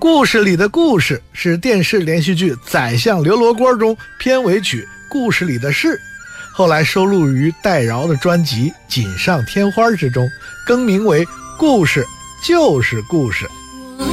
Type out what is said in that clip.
故事里的故事是电视连续剧《宰相刘罗锅》中片尾曲《故事里的事》，后来收录于戴娆的专辑《锦上添花》之中，更名为《故事就是故事》。